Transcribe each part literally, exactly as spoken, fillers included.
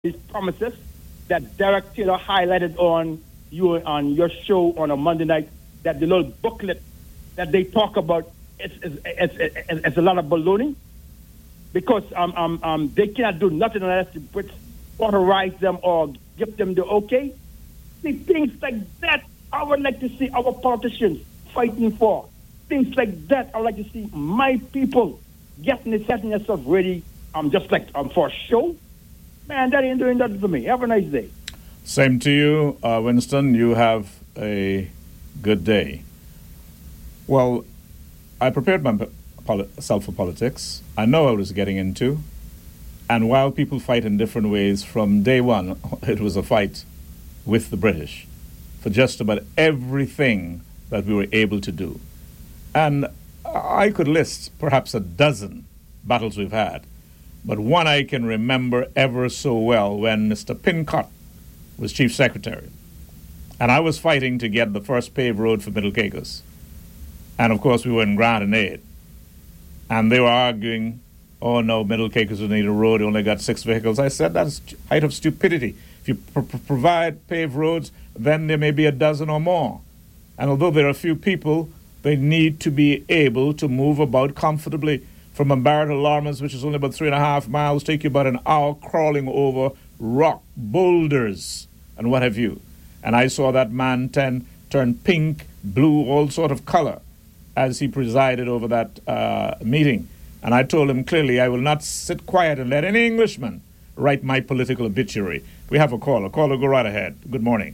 these promises that Derek Taylor highlighted on you on your show on a Monday night. That the little booklet that they talk about is is, is, is, is a lot of baloney because um, um, um, they cannot do nothing unless the Brits authorize them or give them the okay. See, things like that, I would like to see our politicians fighting for. Things like that, I would like to see my people getting it, setting themselves ready, um, just like um, for a show. Man, that ain't doing that for me. Have a nice day. Same to you, uh, Winston. You have a good day. Well, I prepared myself for politics. I know what I was getting into. And while people fight in different ways, from day one, it was a fight with the British for just about everything that we were able to do. And I could list perhaps a dozen battles we've had, but one I can remember ever so well when Mister Pincott was Chief Secretary. And I was fighting to get the first paved road for Middle Caicos. And of course, we were in grant and aid. And they were arguing, oh no, Middle Caicos will need a road, only got six vehicles. I said, that's height of stupidity. If you pr- pr- provide paved roads, then there may be a dozen or more. And although there are a few people, they need to be able to move about comfortably. From Mbarra to Lormans, which is only about three and a half miles, take you about an hour crawling over rock, boulders, and what have you. And I saw that man ten, turn pink, blue, all sort of color as he presided over that uh, meeting. And I told him clearly, I will not sit quiet and let any Englishman write my political obituary. We have a caller. Caller, go right ahead. Good morning.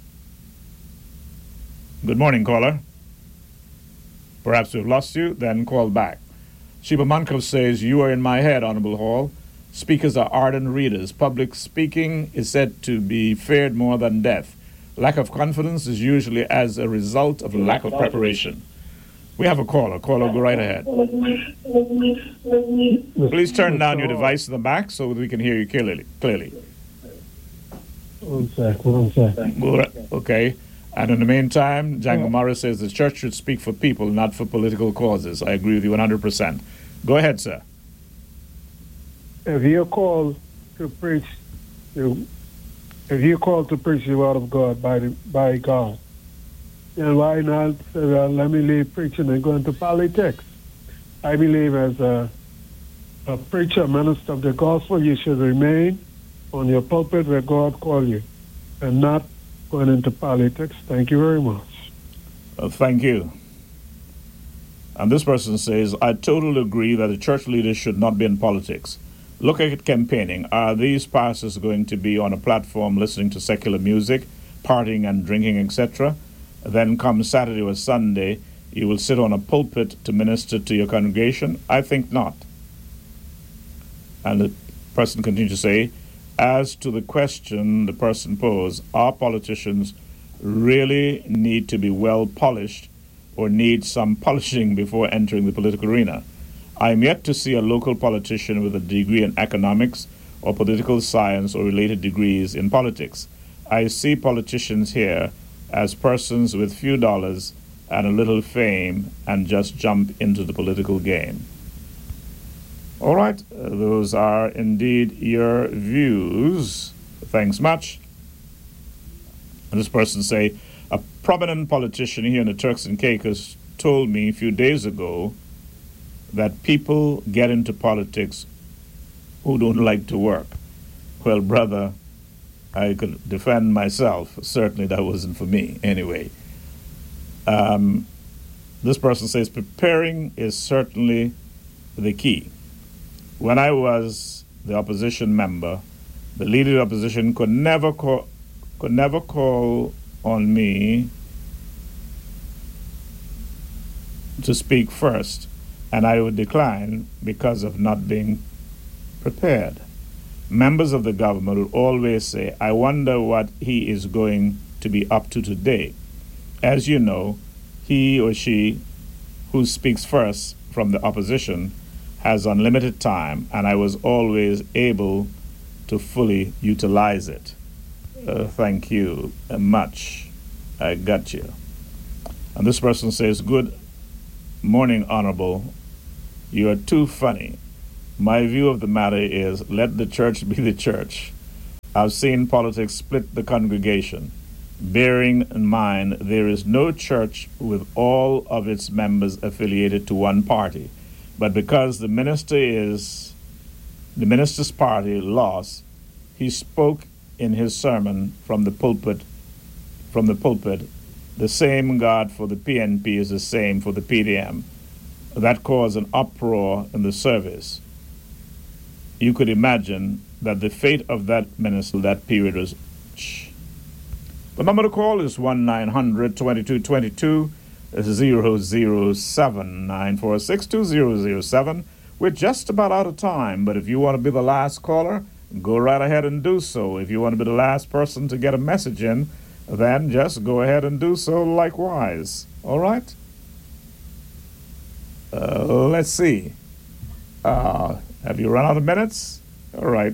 Good morning, caller. Perhaps we've lost you, then call back. Sheba Mankov says, you are in my head, Honorable Hall. Speakers are ardent readers. Public speaking is said to be feared more than death. Lack of confidence is usually as a result of lack of preparation. We have a caller. Caller, go right ahead. Please turn down your device in the back so that we can hear you clearly. Clearly. One sec, one sec. Okay. And in the meantime, Django Morris says the church should speak for people, not for political causes. I agree with you one hundred percent. Go ahead, sir. If you're called to preach, if you're called to preach the word of God by the, by God, then why not say, well, let me leave preaching and go into politics? I believe as a, a preacher, minister of the gospel, you should remain on your pulpit where God called you and not going into politics. Thank you very much. Uh, thank you. And this person says, I totally agree that the church leaders should not be in politics. Look at campaigning. Are these pastors going to be on a platform listening to secular music, partying and drinking, et cetera? Then come Saturday or Sunday, you will sit on a pulpit to minister to your congregation? I think not. And the person continues to say, as to the question the person posed, our politicians really need to be well polished or need some polishing before entering the political arena. I am yet to see a local politician with a degree in economics or political science or related degrees in politics. I see politicians here as persons with few dollars and a little fame and just jump into the political game. All right, uh, those are indeed your views. Thanks much. And this person say, a prominent politician here in the Turks and Caicos told me a few days ago that people get into politics who don't like to work. Well, brother, I could defend myself. Certainly that wasn't for me anyway. Um, this person says, preparing is certainly the key. When I was the opposition member, the leader of the opposition could never call, could never call on me to speak first, and I would decline because of not being prepared. Members of the government would always say, I wonder what he is going to be up to today. As you know, he or she who speaks first from the opposition has unlimited time, and I was always able to fully utilize it. Uh, thank you uh, much. I got you. And this person says, good morning, Honorable. You are too funny. My view of the matter is let the church be the church. I've seen politics split the congregation. Bearing in mind there is no church with all of its members affiliated to one party. But because the minister is the minister's party lost, he spoke in his sermon from the pulpit from the pulpit, the same God for the P N P is the same for the P D M. That caused an uproar in the service. You could imagine that the fate of that minister that period was. Shh. The number to call is one nine hundred twenty-two twenty-two zero zero seven nine four six two zero zero seven. We're just about out of time, but if you want to be the last caller, go right ahead and do so. If you want to be the last person to get a message in, then just go ahead and do so likewise. All right? Uh, let's see. Uh, have you run out of minutes? All right.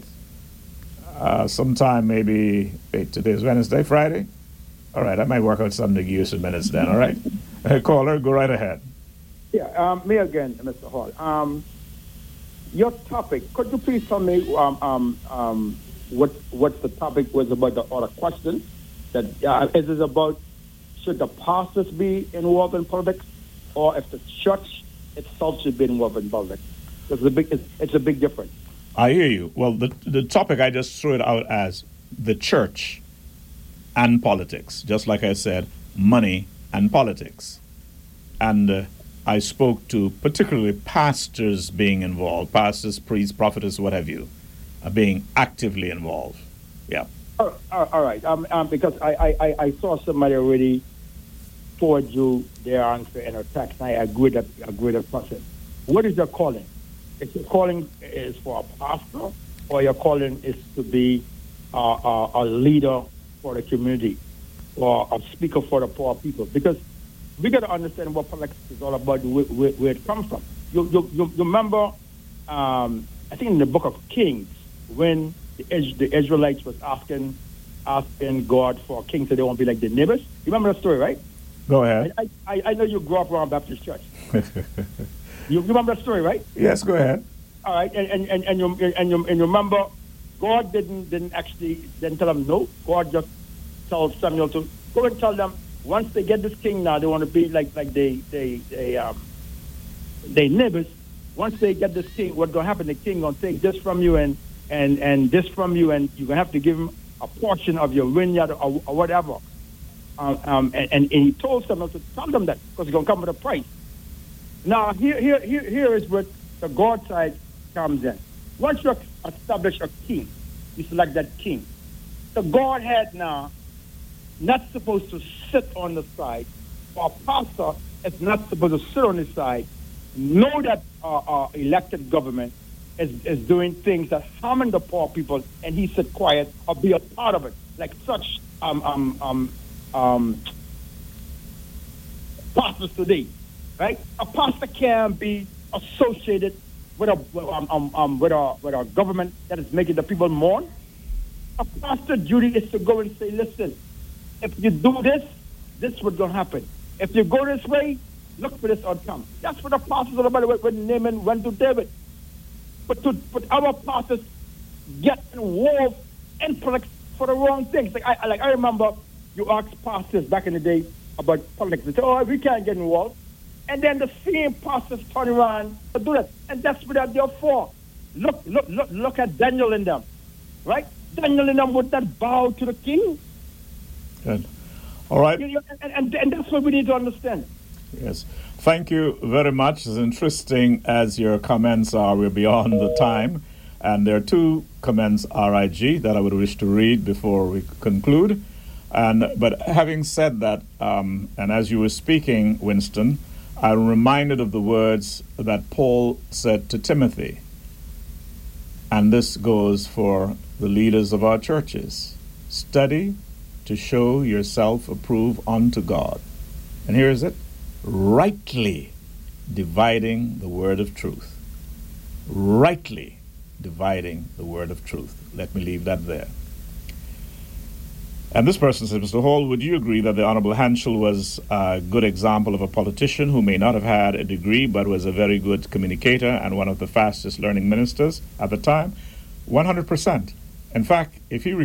Uh, sometime maybe, wait, today's Wednesday, Friday? All right, I might work out something to give you some minutes then, all right? Uh, caller, go right ahead. Yeah, um, me again, Mister Hall. Um, your topic, could you please tell me um, um, um, what what the topic was about, the other question? That uh, is it about, should the pastors be involved in politics, or if the church itself should be involved in politics? It's a big, it's, it's a big difference. I hear you. Well, the the topic, I just threw it out as the church and politics. Just like I said, money and politics. And uh, I spoke to particularly pastors being involved, pastors, priests, prophetess, what have you, uh, being actively involved. Yeah. All, all, all right. Um, um, because I, I, I saw somebody already forward you their answer in a text, and I agree that agree that person. What is your calling? If your calling is for a pastor, or your calling is to be uh, a, a leader for the community, or a speaker for the poor people, because we got to understand what politics is all about, where, where, where it comes from. You, you, you, you remember, um, I think in the book of Kings, when the, the Israelites was asking asking God for a king so they won't be like the neighbors. You remember that story, right? Go ahead. I, I, I know you grew up around Baptist church. you, you remember that story, right? Yes, go ahead. All right, and and, and, and, you, and, you, and you remember, God didn't didn't actually didn't tell them no. God just told Samuel to go and tell them, once they get this king now, they want to be like like they they they um they neighbors. Once they get this king, what's gonna happen? The king gonna take this from you and and and this from you, and you're gonna have to give him a portion of your vineyard or, or whatever. Um, um and, and he told Samuel to tell them that because it's gonna come with a price. Now here here here here is where the God side comes in. Once you establish a king, you select that king. The Godhead now not supposed to sit on the side, or a pastor is not supposed to sit on the side, know that our, our elected government is, is doing things that harming the poor people, and he sit quiet or be a part of it. Like such um, um, um, um, pastors today, right? A pastor can be associated with a, um, um, um, with, a, with a government that is making the people mourn. A pastor's duty is to go and say, listen, if you do this, this is what's going to happen. If you go this way, look for this outcome. That's what the pastors are about when Naaman went to David. But to but our pastors get involved in politics for the wrong things. Like I like I remember you asked pastors back in the day about politics. They say, oh, we can't get involved. And then the same pastors turn around to do that. And that's what they're for. Look, look, look, look at Daniel and them. Right? Daniel and them would not bow to the king. Good. All right. And, and, and that's what we need to understand. Yes. Thank you very much. As interesting as your comments are, we're beyond the time. And there are two comments, R I G, that I would wish to read before we conclude. And But having said that, um, and as you were speaking, Winston, I'm reminded of the words that Paul said to Timothy. And this goes for the leaders of our churches. Study to show yourself approved unto God. And here is it. Rightly dividing the word of truth. Rightly dividing the word of truth. Let me leave that there. And this person says, Mister Hall, would you agree that the Honorable Hanschel was a good example of a politician who may not have had a degree but was a very good communicator and one of the fastest learning ministers at the time? one hundred percent. In fact, if he